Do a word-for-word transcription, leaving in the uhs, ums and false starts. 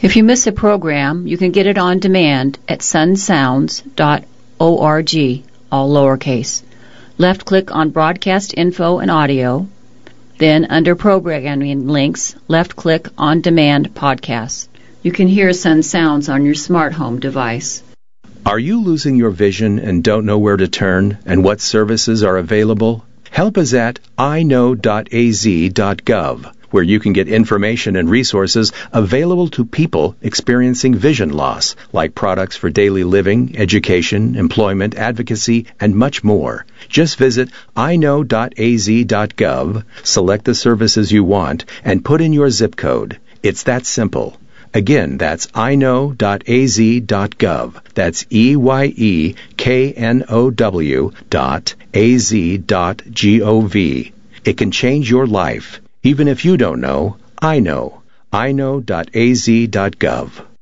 If you miss a program, you can get it on demand at sun sounds dot org, all lowercase. Left-click on Broadcast Info and Audio. Then, under Programming Links, left-click On Demand Podcasts. You can hear Sun Sounds on your smart home device. Are you losing your vision and don't know where to turn and what services are available? Help is at i know dot a z dot gov, where you can get information and resources available to people experiencing vision loss, like products for daily living, education, employment, advocacy, and much more. Just visit i know dot a z dot gov, select the services you want, and put in your zip code. It's that simple. Again, that's i know dot a z dot gov. That's E Y E K N O W dot A Z dot G O V. It can change your life. Even if you don't know, I know. i know dot a z dot gov.